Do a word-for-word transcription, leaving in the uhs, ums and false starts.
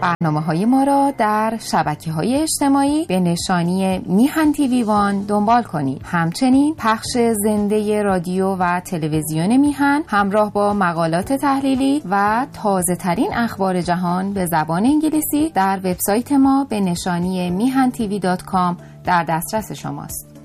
برنامه‌های ما را در شبکه‌های اجتماعی به نشانی میهن تیوی وان دنبال کنید. همچنین پخش زنده رادیو و تلویزیون میهن همراه با مقالات تحلیلی و تازه‌ترین اخبار جهان به زبان انگلیسی در وبسایت ما به نشانی میهن تیوی دات کام در دسترس شماست.